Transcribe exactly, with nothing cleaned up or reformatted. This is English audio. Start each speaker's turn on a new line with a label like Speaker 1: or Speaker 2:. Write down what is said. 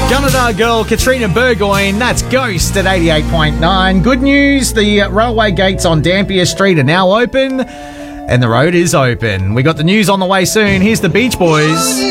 Speaker 1: Gunnedah girl Katrina Burgoyne, that's Ghost at eighty-eight point nine. Good news, the railway gates on Dampier Street are now open and the road is open. We got the news on the way soon. Here's the Beach Boys.